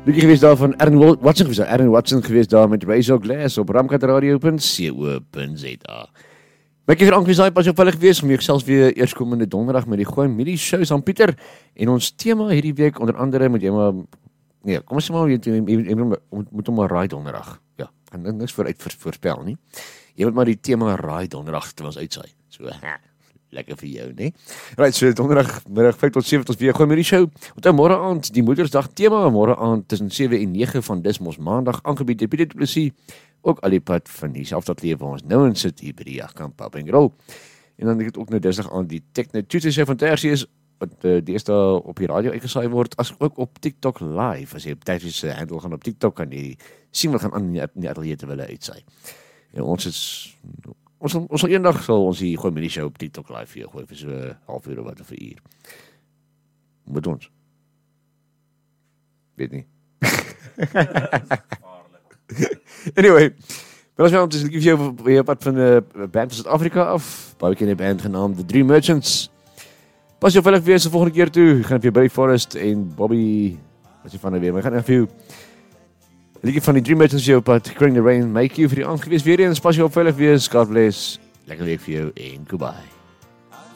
Liedjie gewees daar van Aaron Watson gewees daar met Raise Your Glass op ramkatradio.co.za. Ek het aangesaai pas op hulle gewees om selfs weer eerskomende donderdag met die Gooi Middy shows aan Pieter en ons tema hierdie week onder andere moet jy maar kom ons sê maar jy moet hom maar raai donderdag. Ja, en niks voorspel nie. Jy moet maar die tema raai donderdag terwyl ons uitsaai. So lekker vir jou, né? Right, so donderdagmiddag 5 tot 7 ons weer Gooi Middy show. Onthou môre aand die Moedersdag tema môre aand tussen 7 en 9 van Dismos maandag aangebied deur Pieter Du Plessis. Ook al die pad van die selfde ateljee waar ons nou in sit hier by die Jagkamp Pub en Grill. En dan het ook nou Dinsdag aan die Techno Tuesday van Tersius wat deesdae op die radio uitgesaai word, as ook op TikTok live. As jy op Tersius handle gaan op TikTok kan jy sien wat gaan aan in die ateljee terwyl hy uitsaai. En ons sal eendag sal ons hier Gooi Middy show op TikTok live vir jou gooi vir so 'n halfuur of wat of 'n uur. Moet ons. Weet nie. Anyway, maar as jy om te sê, jy weer wat van 'n band van Suid-Afrika af, baie bekende band genaamd The Dream Merchants. Pas jou veilig weer se volgende keer toe. Gaan vir Barry Forrest en Bobby, wat jy van nou weer, maar gaan net vir jou. Liedjie van die Dream Merchants jou pad, Crying the Rain, Make You vir die aand gewees weer eens. Pas jou veilig weer, God bless. Lekker week vir jou en goodbye.